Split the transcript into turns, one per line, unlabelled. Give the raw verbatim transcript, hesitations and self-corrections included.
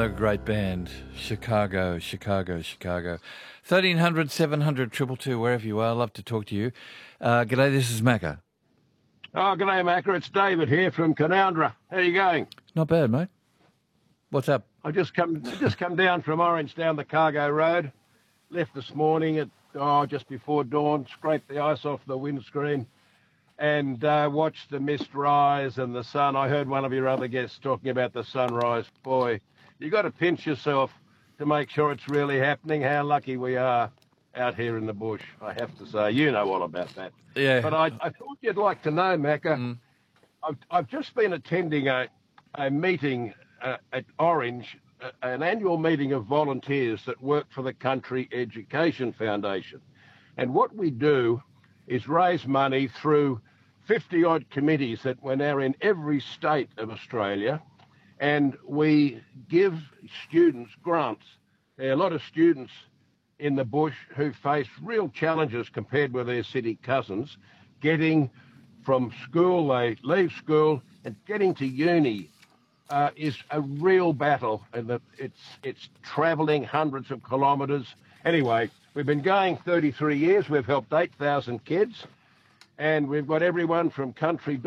a great band. Chicago, Chicago, Chicago. thirteen hundred, seven hundred, two two two, wherever you are. Love to talk to you. Uh, g'day, this is Macca.
Oh, g'day, Macca. It's David here from Canowindra. How you going?
Not bad, mate. What's up?
I just come I just come down from Orange down the Cargo Road. Left this morning at oh just before dawn. Scraped the ice off the windscreen and uh, watched the mist rise and the sun. I heard one of your other guests talking about the sunrise. Boy, you got to pinch yourself to make sure it's really happening. How lucky we are out here in the bush, I have to say. You know all about that.
Yeah.
But I, I thought you'd like to know, Macca.
Mm.
I've, I've just been attending a, a meeting uh, at Orange, uh, an annual meeting of volunteers that work for the Country Education Foundation. And what we do is raise money through fifty-odd committees that we're now in every state of Australia, and we give students grants. There are a lot of students in the bush who face real challenges compared with their city cousins, getting from school, they leave school, and getting to uni uh, is a real battle, and that it's it's travelling hundreds of kilometres. Anyway, we've been going thirty-three years. We've helped eight thousand kids, and we've got everyone from country